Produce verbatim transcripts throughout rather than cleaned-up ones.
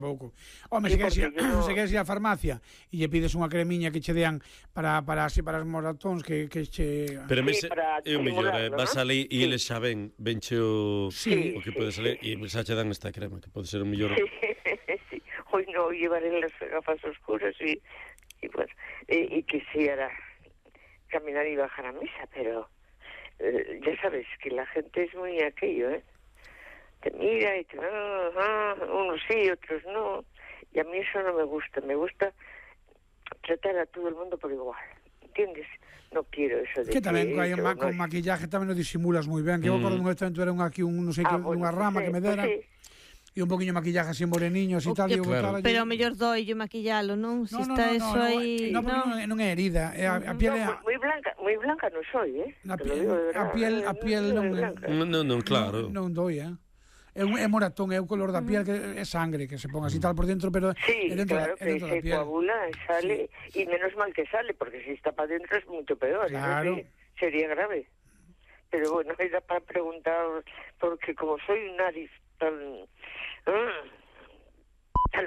pouco. Home, Sí, se queres ir, porque yo no- se queres ir á farmacia e lle pides unha cremiña que che dean para para así para as moratóns que que che Pero Sí, mes, para é o mellor, eh, disimularlo, vas ¿no? ali e Sí. eles xa ven, venche o, Sí. o que Sí, pode sí, salir sí. e xa che dan esta crema, que pode ser o mellor. Sí. Hoy no llevaré las gafas oscuras y, y bueno, y, y quisiera caminar y bajar a misa, pero eh, ya sabes que la gente es muy aquello, ¿eh? Te mira y te... Ah, ah, unos sí, otros no. Y a mí eso no me gusta. Me gusta tratar a todo el mundo por igual. ¿Entiendes? No quiero eso de que tamén que hai yo ma, no con es- maquillaje tamén o disimulas moi ben, que eu Mm. acordo un evento era un aquí un non sei que Ah, bueno, unha pues rama sí, que me pues dera sí. e un poquinho de maquillaje así moreniño así O tal, que- e eu Claro. botaba Pero o mellor doille maquillalo, non? Se No, no, está no, eso no, aí... no, porque non, é- non é herida, é a, a piel é No, a, muy, muy blanca, muy blanca no soy, ¿eh? a Te lo piel, digo de a verdad, piel, eh, a piel no non soy é blanca. Non, non, non, claro. non, non doi, eh. É un é moratón, é o color da piel que é sangre que se pon así tal por dentro, pero Sí, é dentro, claro da, é que dentro da se piel. coagula y sale, y menos mal que sale, porque si está para adentro es mucho peor, eso Claro. sí, sería grave. Pero bueno, era para preguntar, porque como soy un nariz tan, ah, tan,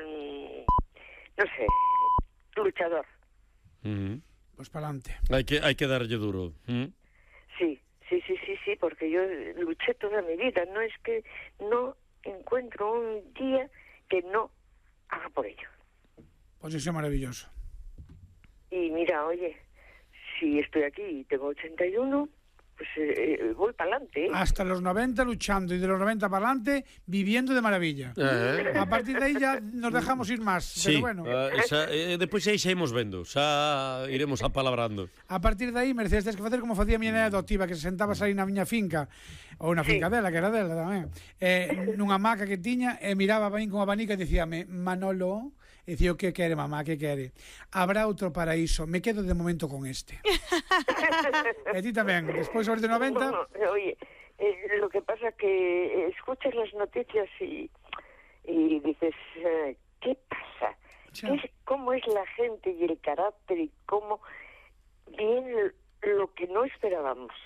no sé, luchador, Mm. Pois para adelante. Hai que hai que darlle duro. Mm. sí, sí, sí, sí, sí, porque yo luché toda mi vida, no es que no encuentro un día que no haga por ello. Pois iso é maravilloso. Y mira, oye, si estoy aquí y tengo ochenta y uno, pues eh, eh, voy para adelante. ¿eh? Hasta los noventa luchando y de los noventa para adelante viviendo de maravilla. Eh, A partir de aí ya nos dejamos ir máis, Sí, pero bueno. ah, xa, eh, depois aí xa imos vendo, xa iremos apalabrando. A partir de aí, Mercedes, tens que facer como facía a miña nena adoptiva, que se sentaba aí na miña finca, ou na finca Sí. dela, que era dela tamén, eh, nunha maca que tiña, e miraba ben con abanica e dicíame, Manolo, e dicía, o que quere, mamá, que quere? Habrá outro paraíso, me quedo de momento con este. E ti tamén, despois sobre de noventa... No, no, oye, eh, lo que pasa que escuchas las noticias y, y dices, eh, ¿qué pasa? Sí. ¿Qué es- ¿Cómo es la gente y el carácter y cómo viene lo que no esperábamos?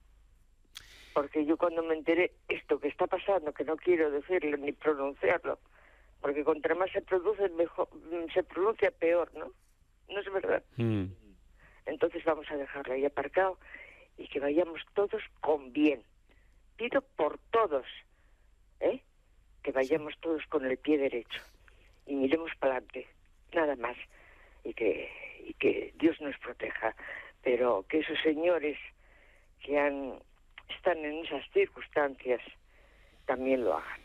Porque yo cuando me enteré esto que está pasando, que no quiero decirlo ni pronunciarlo, porque contra más se produce, mejor, se pronuncia peor, ¿no? ¿No es verdad? Mm. Entonces vamos a dejarlo ahí aparcado y que vayamos todos con bien. Pido por todos, ¿eh? Que vayamos todos con el pie derecho y miremos para adelante, nada más. Y que, y que Dios nos proteja. Pero que esos señores que han, están en esas circunstancias también lo hagan.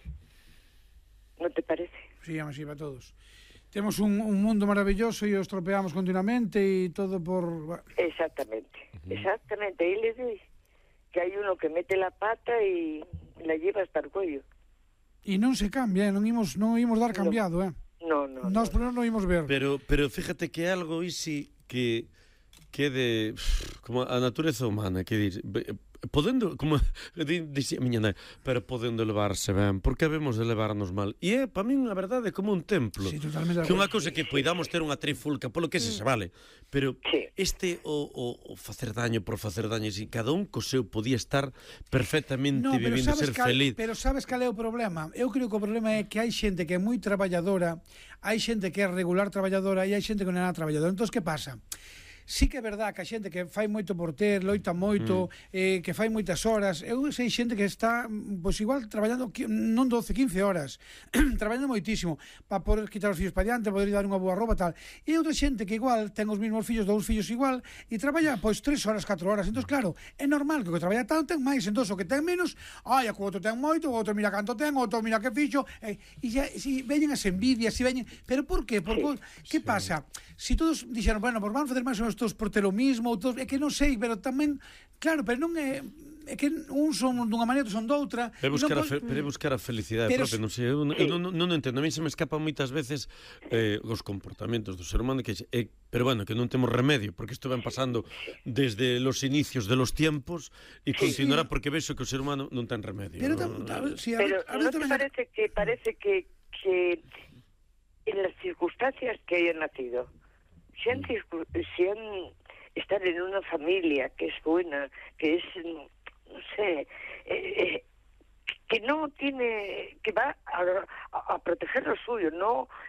¿No te parece? Sí, así para todos. Temos un, un mundo maravilloso e o estropeamos continuamente e todo por... Exactamente, exactamente. Ahí le doy que hay uno que mete la pata y la lleva hasta el cuello. E non se cambia, eh? non imos, non imos dar cambiado, eh? No, no, Nós no. por non imos ver. Pero pero fíjate que é algo isi que que de como a natureza humana, que dir, podendo, como dixía a miña nai, pero podendo levarse ben, porque habemos de levarnos mal. E é, para min, a verdade, como un templo. Sí, totalmente de Que unha acordo. cousa que poidamos ter unha trifulca, polo que se se vale, pero Sí. este o, o, o facer daño por facer daño, si cada un co seu podía estar perfectamente vivindo, ser cal, feliz. pero sabes cal é o problema? Eu creo que o problema é que hai xente que é moi traballadora, hai xente que é regular traballadora e hai xente que non é nada traballadora. Entón, que pasa? Sí que é verdad que a xente que fai moito por ter, loita moito, mm. eh, que fai moitas horas, eu sei xente que está, pois igual, traballando non doce, quince horas, traballando moitísimo, para poder quitar os fillos para diante, poder dar unha boa roupa, tal. E outra xente que igual ten os mesmos fillos, dous fillos igual, e traballa, pois, tres horas, catro horas. Entón, claro, é normal que o que traballa tanto ten máis, entón, o que ten menos, ai, a que o outro ten moito, o outro mira canto ten, o outro mira que fixo, e, e xa, si veñen as envidias, si veñen... Pero por qué? Por, por, que pasa? Si todos dixeron, bueno, pues vamos facer máis ou menos todos por ter o mismo, todos, é que non sei, pero tamén, claro, pero non é, é que un son dunha maneira, outros son doutra. É buscar, non, a fe, pero é buscar a felicidade pero, propia, non sei, eu, eu non, non entendo, a mí se me escapan moitas veces eh, os comportamentos do ser humano, que eh, pero bueno, que non temos remedio, porque isto ven pasando desde los inicios de los tiempos e continuará porque vexo que o ser humano non ten remedio. Pero, no, tam, no, si, a, Pero a, a, ¿no te tamén, parece que parece que, que en las circunstancias que hayan nacido, si han, circu- si han estar en una familia que es buena, que es, no sé, eh, que no tiene, que va a, a, a proteger lo suyo, no